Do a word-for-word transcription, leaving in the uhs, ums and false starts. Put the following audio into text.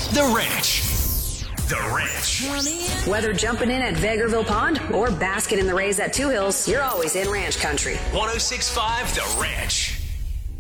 The Ranch. The Ranch. Whether jumping in at Vegreville Pond or basking in the rays at Two Hills, you're always in ranch country. one oh six point five The Ranch.